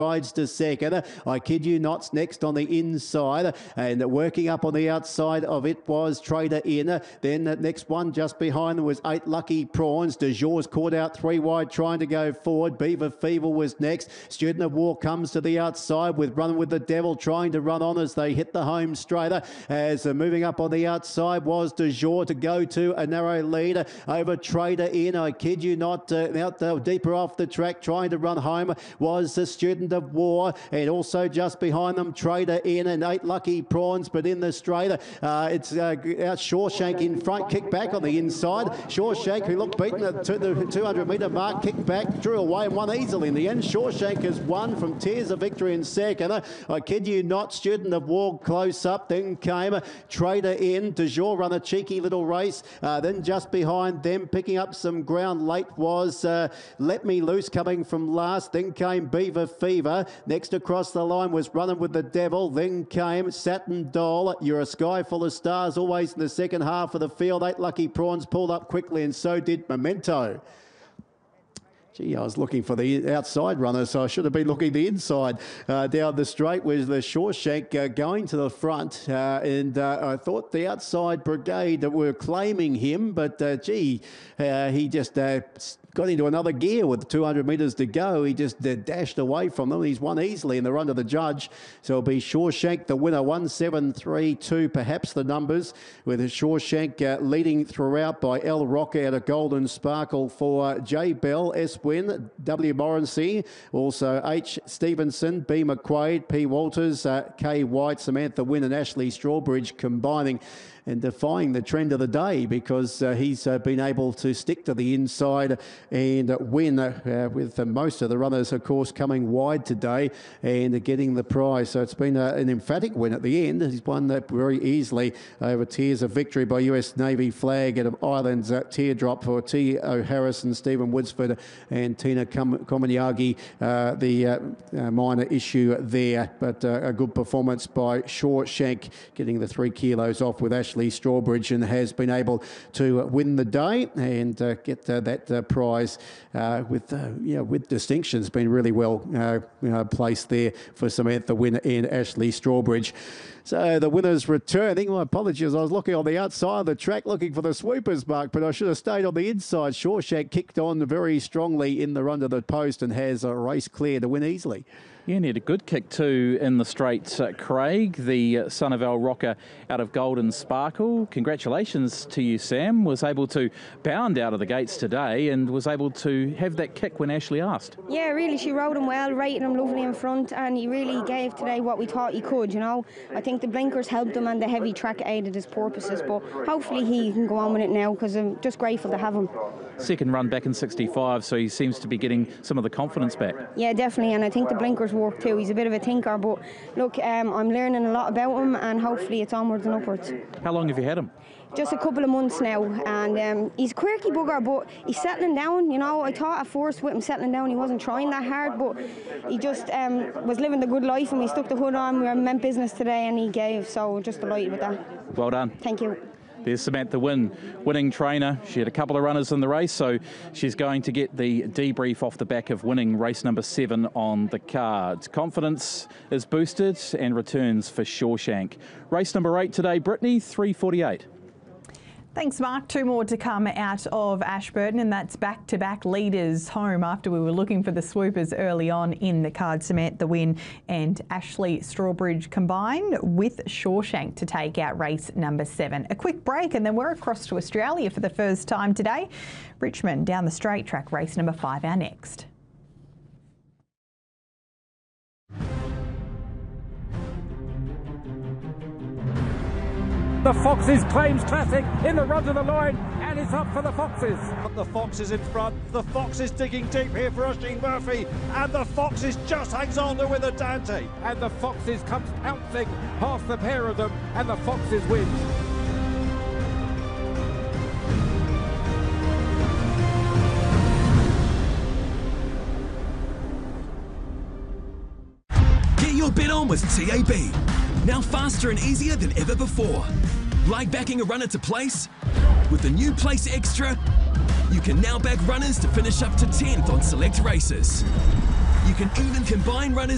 rides to second. I Kid You Not's next on the inside, and working up on the outside of it was Trader In. Then the next one just behind them was 8 Lucky Prawns. De Jour's caught out 3 wide trying to go forward. Beaver Fever was next. Student of War comes to the outside with Run with the Devil trying to run on as they hit the home straighter. As moving up on the outside was De Jour to go to a narrow lead over Trader In. I Kid You Not out deeper off the track trying to run home was the Student of War, and also just behind them Trader In and 8 Lucky Prawns, but in the straight it's out Shawshank in front, kick back on the inside. Shawshank, who looked beaten at the 200 metre mark, kicked back, drew away and won easily in the end. Shawshank has won from Tears of Victory in second. I Kid You Not, Student of War close up, then came Trader In. De Jour run a cheeky little race, then just behind them picking up some ground late was Let Me Loose coming from last, then came Beaver Fever. Next across the line was Running with the Devil, then came Satin Doll. You're a Sky Full of Stars, always in the second half of the field. 8 Lucky Prawns pulled up quickly, and so did Memento. Gee, I was looking for the outside runner, so I should have been looking the inside. Down the straight was the Shawshank going to the front, and I thought the outside brigade were claiming him, but gee, he just got into another gear with 200 metres to go. He just dashed away from them. He's won easily in the run to the judge. So it'll be Shawshank the winner, 1-7-3-2, perhaps the numbers, with Shawshank leading throughout by L Rock out of Golden Sparkle for J Bell, S Win, W Morrissey, also H Stevenson, B McQuaid, P Walters, K White, Samantha Wynn and Ashley Strawbridge combining and defying the trend of the day, because he's been able to stick to the inside and win with most of the runners, of course, coming wide today and getting the prize. So it's been an emphatic win at the end. He's won that very easily over Tears of Victory by US Navy Flag at Islands Teardrop for T. O. Harrison, Stephen Woodsford and Tina Komanyagi, the minor issue there. But a good performance by Shawshank, getting the 3 kilos off with Ashley Strawbridge, and has been able to win the day and get that prize with distinction. It's been really well placed there for Samantha Wynn and Ashley Strawbridge. So the winners returning. My apologies, I was looking on the outside of the track looking for the swoopers mark, but I should have stayed on the inside. Shawshank kicked on very strongly in the run to the post and has a race clear to win easily. Yeah, and he had a good kick too in the straight. Craig, the son of Al Rocker out of Golden Sparkle. Congratulations to you, Sam. Was able to bound out of the gates today and was able to have that kick when Ashley asked. Yeah, really, she rode him well, rated him lovely in front, and he really gave today what we thought he could, you know. I think the blinkers helped him and the heavy track aided his purposes, but hopefully he can go on with it now, because I'm just grateful to have him. Second run back in 65, so he seems to be getting some of the confidence back. Yeah, definitely, and I think the blinkers work too. He's a bit of a thinker, but look, I'm learning a lot about him, and hopefully it's onwards and upwards. How long have you had him? Just a couple of months now, and he's a quirky bugger, but he's settling down, you know. I thought at first with him settling down he wasn't trying that hard, but he just was living the good life, and we stuck the hood on. We meant business today and he gave, so just delighted with that. Well done. Thank you. There's Samantha Wynn, winning trainer. She had a couple of runners in the race, so she's going to get the debrief off the back of winning race number 7 on the cards. Confidence is boosted and returns for Shawshank. Race number 8 today, Brittany, 3:48. Thanks, Mark. 2 more to come out of Ashburton, and that's back-to-back leaders home after we were looking for the swoopers early on in the card. Samantha Wynn and Ashley Strawbridge combine with Shawshank to take out race number 7. A quick break and then we're across to Australia for the first time today. Richmond down the straight track, race number 5, our next. The Foxes claims classic in the run to the line, and it's up for the Foxes. The Foxes in front, the Foxes digging deep here for Oisin Murphy, and the Foxes just hangs on there with a Dante. And the Foxes comes pouncing past the pair of them, and the Foxes win. Get your bet on with TAB. Now faster and easier than ever before. Like backing a runner to place? With the new Place Extra, you can now back runners to finish up to 10th on select races. You can even combine runners